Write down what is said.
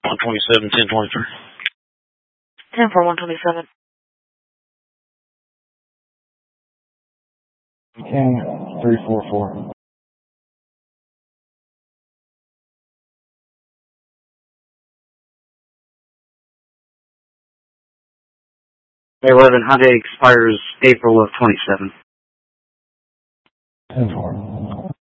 127, 1023. 10-4, 127. 10-344. May 11, Hyundai expires April of 27. 10-4.